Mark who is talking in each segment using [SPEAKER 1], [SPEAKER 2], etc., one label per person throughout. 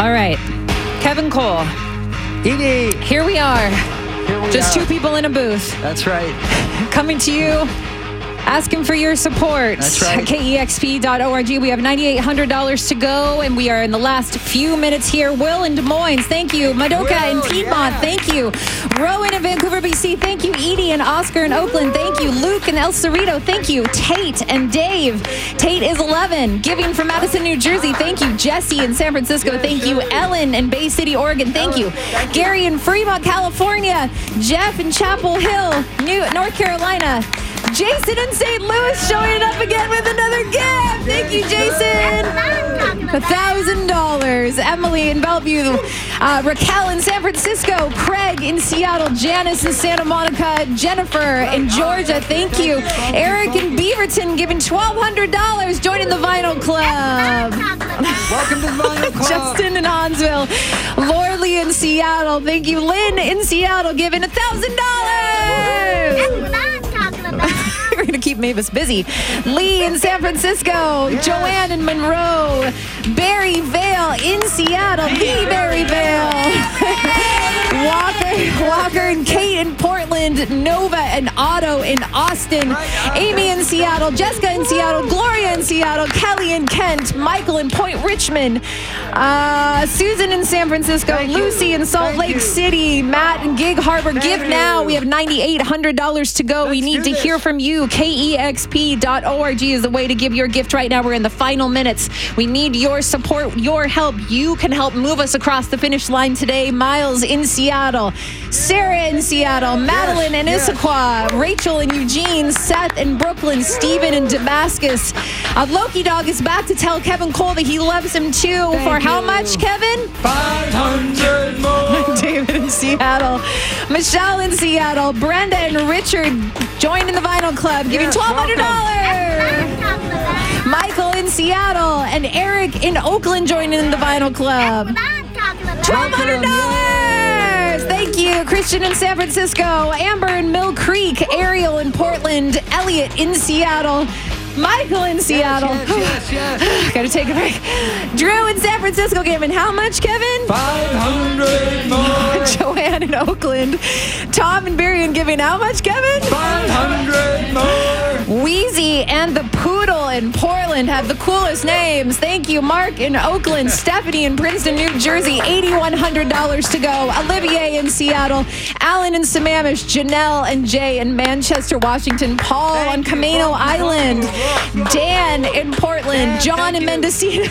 [SPEAKER 1] All right. Kevin Cole.
[SPEAKER 2] Edie.
[SPEAKER 1] Here we are. Just two people in a booth.
[SPEAKER 2] That's right.
[SPEAKER 1] Coming to you. Asking for your support.
[SPEAKER 2] That's right.
[SPEAKER 1] KEXP.org. We have $9,800 to go, and we are in the last few minutes here. Will in Des Moines, thank you. Madoka in Piedmont, thank you. Rowan in Vancouver, BC, thank you. Edie and Oscar in Oakland, thank you. Luke in El Cerrito, thank you. Tate and Dave. Tate is 11. Giving from Madison, New Jersey, thank you. Jesse in San Francisco, thank you. Ellen in Bay City, Oregon, thank you. Gary in Fremont, California. Jeff in Chapel Hill, North Carolina. Jason in St. Louis showing up again with another gift. Thank you, Jason. $1,000. Emily in Bellevue. Raquel in San Francisco. Craig in Seattle. Janice in Santa Monica. Jennifer in Georgia. Thank you. Eric in Beaverton giving $1,200. Joining the Vinyl Club.
[SPEAKER 2] Welcome to the Vinyl Club.
[SPEAKER 1] Justin in Hansville. Lorley in Seattle. Thank you. Lynn in Seattle giving $1,000. We're going to keep Mavis busy. Lee in San Francisco. Yes. Joanne in Monroe. Barry Vale in Seattle. The Barry Vale. Walker and Kate in Portland. Nova and Otto in Austin. Amy in Seattle. Jessica in Seattle. Gloria in Seattle. Kelly in Kent. Michael in Point Richmond. Susan in San Francisco. Lucy in Salt Lake City. Matt in Gig Harbor. Give now. We have $9,800 to go. We need to hear from you. KEXP.org is the way to give your gift right now. We're in the final minutes. We need your support, your help. You can help move us across the finish line today. Miles in Seattle. Sarah in Seattle. Madeline in Issaquah. Rachel in Eugene. Seth in Brooklyn. Stephen in Damascus. Loki Dog is back to tell Kevin Cole that he loves him too. For how much, Kevin?
[SPEAKER 2] 500 more.
[SPEAKER 1] David in Seattle. Michelle in Seattle. Brenda and Richard joining the Vinyl Club, giving $1,200. Michael in Seattle and Eric in Oakland joining the Vinyl Club. $1,200. Thank you. Christian in San Francisco. Amber in Mill Creek. Ariel in Portland. Elliot in Seattle. Michael in Seattle.
[SPEAKER 2] Yes.
[SPEAKER 1] Gotta take a break. Drew in San Francisco giving how much, Kevin?
[SPEAKER 2] 500 more.
[SPEAKER 1] Joanne in Oakland. Tom and Marion giving how much, Kevin?
[SPEAKER 2] 500 more.
[SPEAKER 1] Wheezy and the Poodle in Portland have the coolest names. Thank you. Mark in Oakland. Stephanie in Princeton, New Jersey. $8,100 to go. Olivier in Seattle. Alan in Sammamish. Janelle and Jay in Manchester, Washington. Paul on Camino Island. Dan in Portland. John in Mendocino.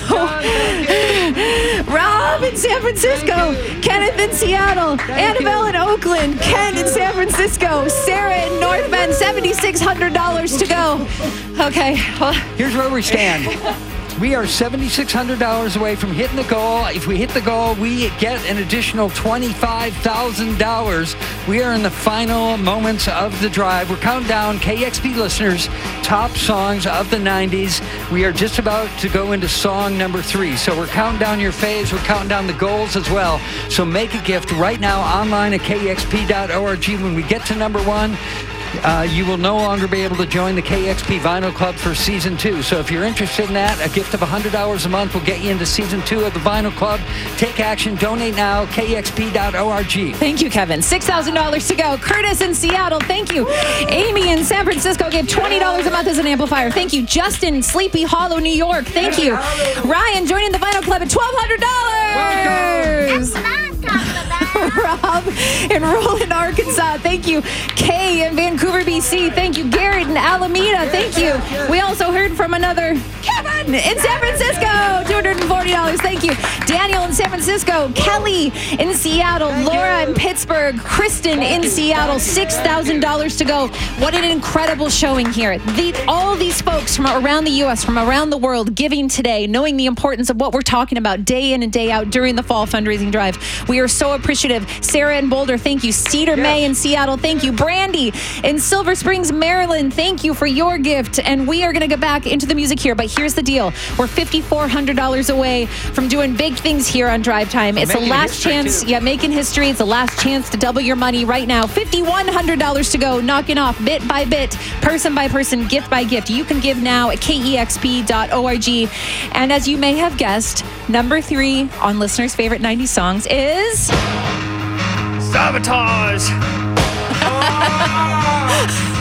[SPEAKER 1] Rob in San Francisco. Kenneth in Seattle. Annabelle in Oakland. Ken in San Francisco. Sarah in North Bend. $7,600 to go. Okay.
[SPEAKER 2] Here's where we stand. We are $7,600 away from hitting the goal. If we hit the goal, we get an additional $25,000. We are in the final moments of the drive. We're counting down KEXP listeners' top songs of the 90s. We are just about to go into song number 3. So we're counting down your faves. We're counting down the goals as well. So make a gift right now online at KEXP.org. When we get to number 1, you will no longer be able to join the KEXP Vinyl Club for Season 2. So if you're interested in that, a gift of $100 a month will get you into Season 2 of the Vinyl Club. Take action. Donate now. KEXP.org.
[SPEAKER 1] Thank you, Kevin. $6,000 to go. Curtis in Seattle. Thank you. Amy in San Francisco gave $20 a month as an amplifier. Thank you. Justin in Sleepy Hollow, New York. Thank you. Ryan joining the Vinyl Club at $1,200. Rob in Roland, Arkansas. Thank you. Kay in Vancouver, BC. Thank you. Garrett in Alameda. Thank you. We also heard from another Kevin in San Francisco. $240. Thank you. Daniel in San Francisco. Kelly in Seattle. Laura in Pittsburgh. Kristen in Seattle. $6,000 to go. What an incredible showing here. All these folks from around the U.S., from around the world, giving today, knowing the importance of what we're talking about day in and day out during the fall fundraising drive. We are so appreciative. Sarah in Boulder, thank you. Cedar May in Seattle, thank you. Brandy in Silver Springs, Maryland, thank you for your gift. And we are going to get back into the music here, but here's the deal. We're $5,400 away from doing big things here on Drive Time. It's the last chance.
[SPEAKER 2] Too.
[SPEAKER 1] Yeah, making history. It's the last chance to double your money right now. $5,100 to go, knocking off bit by bit, person by person, gift by gift. You can give now at kexp.org. And as you may have guessed, number 3 on listeners' favorite 90s songs is...
[SPEAKER 2] Sabotage!